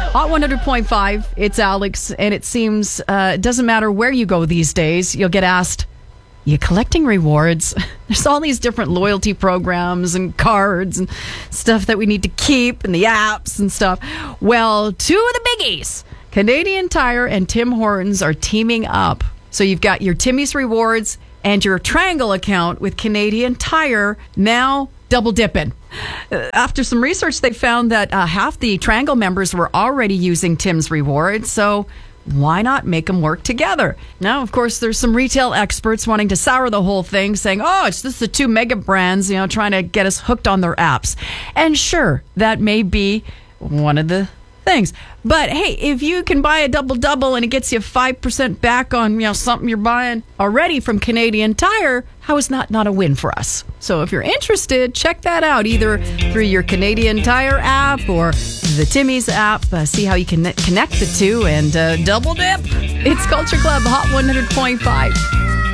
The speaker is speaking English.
Hot 100.5, it's Alex, and it seems it doesn't matter where you go these days, you'll get asked, you collecting rewards? There's all these different loyalty programs and cards and stuff that we need to keep and the apps and stuff. Well, two of the biggies, Canadian Tire and Tim Hortons, are teaming up. So you've got your Timmy's Rewards and your Triangle account with Canadian Tire now double dipping. After some research, they found that half the Triangle members were already using Tim's Rewards, so why not make them work together? Now, of course, there's some retail experts wanting to sour the whole thing, saying, oh, it's just the two mega brands, trying to get us hooked on their apps. And sure, that may be one of the things. But hey, if you can buy a double-double and it gets you 5% back on something you're buying already from Canadian Tire, how is that not a win for us? So if you're interested, check that out either through your Canadian Tire app or the Timmy's app. See how you can connect the two and double dip. It's Culture Club Hot 100.5.